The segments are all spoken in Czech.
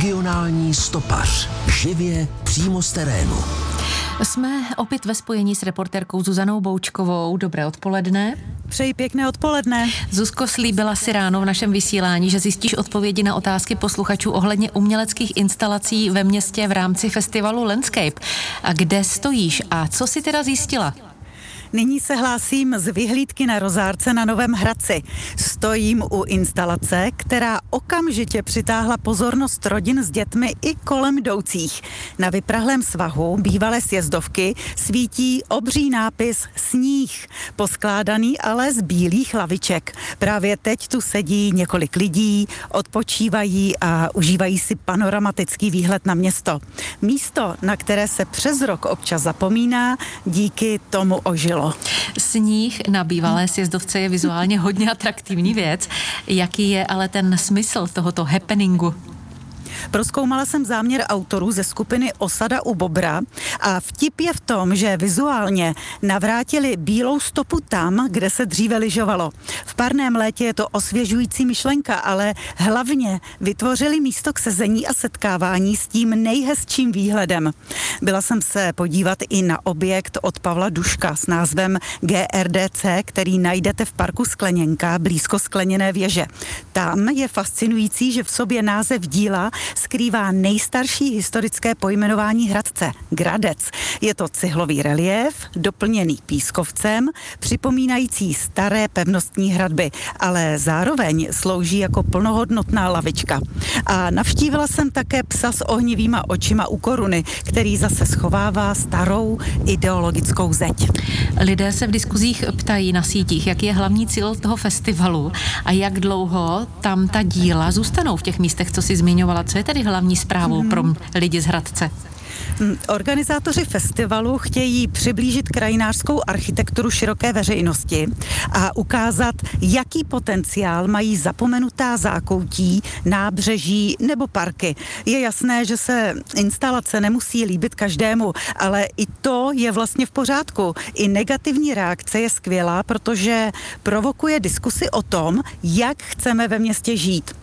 Regionální stopař. Živě přímo z terénu. Jsme opět ve spojení s reportérkou Zuzanou Boučkovou. Dobré odpoledne. Přeji pěkné odpoledne. Zuzko, slíbila si ráno v našem vysílání, že zjistíš odpovědi na otázky posluchačů ohledně uměleckých instalací ve městě v rámci festivalu Landscape. A kde stojíš a co si teda zjistila? Nyní se hlásím z vyhlídky na Rozárce na Novém Hradci. Stojím u instalace, která okamžitě přitáhla pozornost rodin s dětmi i kolem jdoucích. Na vyprahlém svahu bývalé sjezdovky svítí obří nápis Sníh, poskládaný ale z bílých laviček. Právě teď tu sedí několik lidí, odpočívají a užívají si panoramatický výhled na město. Místo, na které se přes rok občas zapomíná, díky tomu ožilo. Sníh na bývalé sjezdovce je vizuálně hodně atraktivní věc. Jaký je ale ten smysl tohoto happeningu? Prozkoumala jsem záměr autorů ze skupiny Osada u Bobra a vtip je v tom, že vizuálně navrátili bílou stopu tam, kde se dříve lyžovalo. V parném létě je to osvěžující myšlenka, ale hlavně vytvořili místo k sezení a setkávání s tím nejhezčím výhledem. Byla jsem se podívat i na objekt od Pavla Duška s názvem GRDC, který najdete v parku Skleněnka blízko skleněné věže. Tam je fascinující, že v sobě název díla skrývá nejstarší historické pojmenování Hradce, Gradec. Je to cihlový reliéf, doplněný pískovcem, připomínající staré pevnostní hradby, ale zároveň slouží jako plnohodnotná lavička. A navštívila jsem také psa s ohnivýma očima u koruny, který zase schovává starou ideologickou zeď. Lidé se v diskuzích ptají na sítích, jaký je hlavní cíl toho festivalu a jak dlouho tam ta díla zůstanou v těch místech, co jsi zmiňovala. Co je tedy hlavní zprávou pro lidi z Hradce? Organizátoři festivalu chtějí přiblížit krajinářskou architekturu široké veřejnosti a ukázat, jaký potenciál mají zapomenutá zákoutí, nábřeží nebo parky. Je jasné, že se instalace nemusí líbit každému, ale i to je vlastně v pořádku. I negativní reakce je skvělá, protože provokuje diskusi o tom, jak chceme ve městě žít.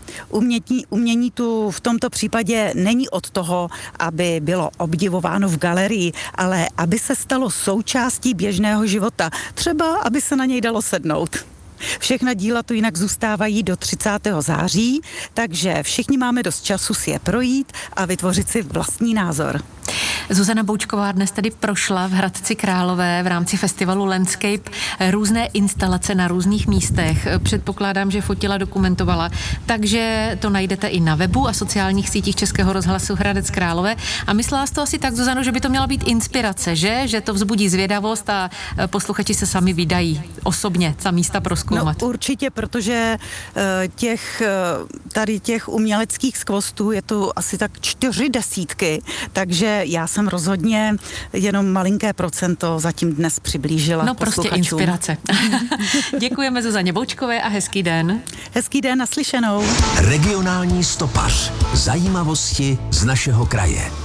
Umění tu v tomto případě není od toho, aby bylo obdivováno v galerii, ale aby se stalo součástí běžného života. Třeba, aby se na něj dalo sednout. Všechna díla tu jinak zůstávají do 30. září, takže všichni máme dost času si je projít a vytvořit si vlastní názor. Zuzana Boučková dnes tedy prošla v Hradci Králové v rámci festivalu Landscape různé instalace na různých místech. Předpokládám, že fotila, dokumentovala, takže to najdete i na webu a sociálních sítích Českého rozhlasu Hradec Králové. A myslela jsi to asi tak, Zuzano, že by to měla být inspirace, že to vzbudí zvědavost a posluchači se sami vydají osobně ta místa prozkoumat. No, určitě, protože těch uměleckých skvostů je tu asi tak 40, takže já jsem rozhodně jenom malinké procento zatím dnes přiblížila posluchačům. Prostě inspirace. Děkujeme Zuzaně Boučkové a hezký den. Hezký den, naslyšenou. Regionální stopař. Zajímavosti z našeho kraje.